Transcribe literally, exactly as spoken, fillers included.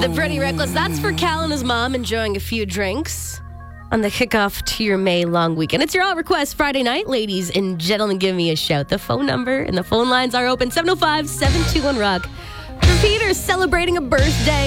The Pretty Reckless. That's for Cal and his mom enjoying a few drinks on the kickoff to your May long weekend. It's your all request Friday night. Ladies and gentlemen, give me a shout. The phone number and the phone lines are open. seven oh five, seven two one, rock. For Peter celebrating a birthday.